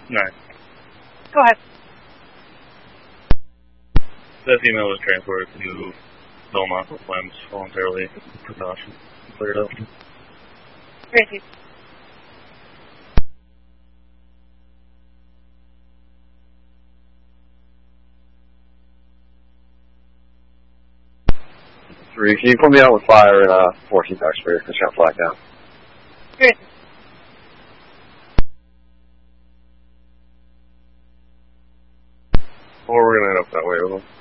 9. Go ahead. The female was transported to Belmont with limbs voluntarily. Precaution. Cleared up. Gracie. Three, can you put me out with fire in 14 Duxbury? It's got flag down. Gracie. Or we're going to end up that way with them.